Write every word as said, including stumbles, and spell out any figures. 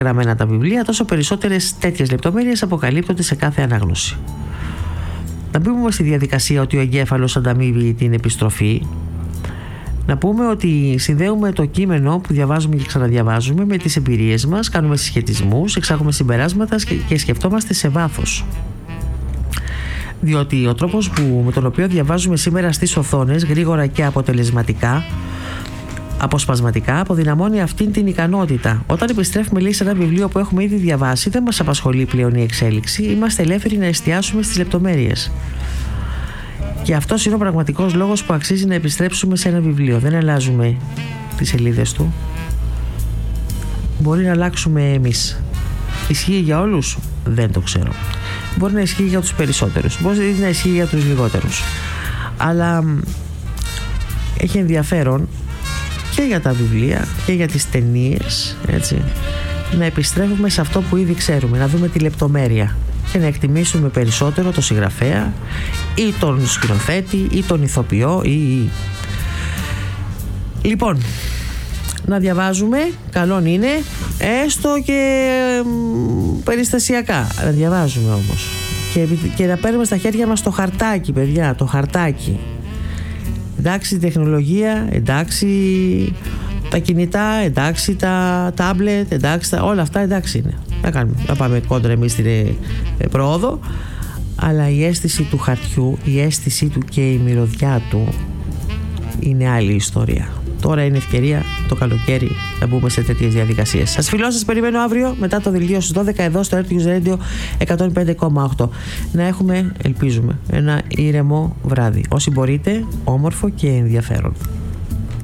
γραμμένα τα βιβλία, τόσο περισσότερες τέτοιες λεπτομέρειες αποκαλύπτονται σε κάθε ανάγνωση. Να μπούμε στη διαδικασία ότι ο εγκέφαλος ανταμείβει την επιστροφή. Να πούμε ότι συνδέουμε το κείμενο που διαβάζουμε και ξαναδιαβάζουμε με τις εμπειρίες μας, κάνουμε συσχετισμούς, εξάγουμε συμπεράσματα και σκεφτόμαστε σε βάθος. Διότι ο τρόπος που, με τον οποίο διαβάζουμε σήμερα στις οθόνες, γρήγορα και αποτελεσματικά, αποσπασματικά, αποδυναμώνει αυτήν την ικανότητα. Όταν επιστρέφουμε, λέει, σε ένα βιβλίο που έχουμε ήδη διαβάσει, δεν μας απασχολεί πλέον η εξέλιξη, είμαστε ελεύθεροι να εστιάσουμε στις λεπτομέρειες. Και αυτός είναι ο πραγματικός λόγος που αξίζει να επιστρέψουμε σε ένα βιβλίο. Δεν αλλάζουμε τις σελίδες του. Μπορεί να αλλάξουμε εμείς. Ισχύει για όλους? Δεν το ξέρω. Μπορεί να ισχύει για τους περισσότερους. Μπορεί να ισχύει για τους λιγότερους. Αλλά έχει ενδιαφέρον και για τα βιβλία και για τις ταινίες, έτσι, να επιστρέφουμε σε αυτό που ήδη ξέρουμε, να δούμε τη λεπτομέρεια και να εκτιμήσουμε περισσότερο το συγγραφέα ή τον σκηνοθέτη ή τον ηθοποιό ή... ή. Λοιπόν, να διαβάζουμε, καλόν είναι, έστω και περιστασιακά, να διαβάζουμε όμως και, και να παίρνουμε στα χέρια μας το χαρτάκι, παιδιά, το χαρτάκι. Εντάξει, τεχνολογία, εντάξει, τα κινητά, εντάξει, τα τάμπλετ, εντάξει, τα, όλα αυτά εντάξει είναι. Να, κάνουμε, να πάμε κόντρα εμείς στην ε, ε, πρόοδο, αλλά η αίσθηση του χαρτιού, η αίσθηση του και η μυρωδιά του είναι άλλη ιστορία. Τώρα είναι ευκαιρία το καλοκαίρι να μπούμε σε τέτοιες διαδικασίες. Σας φιλώ, σας περιμένω αύριο μετά το δελτίο στις δώδεκα εδώ στο Earth News Radio εκατόν πέντε κόμμα οκτώ. Να έχουμε, ελπίζουμε, ένα ήρεμο βράδυ. Όσοι μπορείτε, όμορφο και ενδιαφέρον.